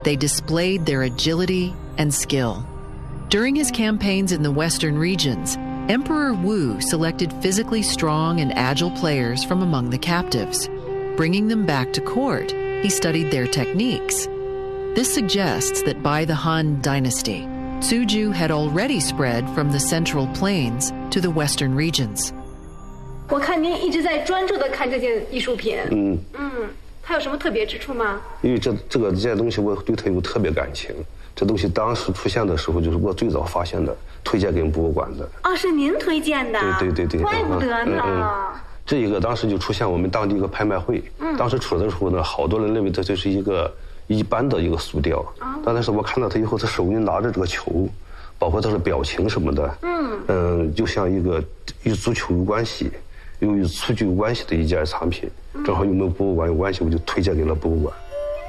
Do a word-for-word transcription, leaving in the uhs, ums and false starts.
they displayed their agility and skill. During his campaigns in the western regions, Emperor Wu selected physically strong and agile players from among the captives. Bringing them back to court, he studied their techniques. This suggests that by the Han Dynasty, Suzhu had already spread from the central plains to the western regions. 我看您一直在专注地看这件艺术品。嗯嗯，它有什么特别之处吗？ 因为这这个这件东西我对它有特别感情。这东西当时出现的时候，就是我最早发现的，推荐给博物馆的。 哦，是您推荐的？ 对对对对。 怪不得呢。嗯嗯、 这一个当时就出现我们当地一个拍卖会，嗯、当时出来的时候呢，好多人认为这就是一个一般的一个塑雕，啊、但是我看到他以后，他手里拿着这个球，包括他的表情什么的，嗯嗯，就像一个与足球有关系。由于数据有关系的一件产品，正好有没有博物馆有关系，我就推荐给了博物馆。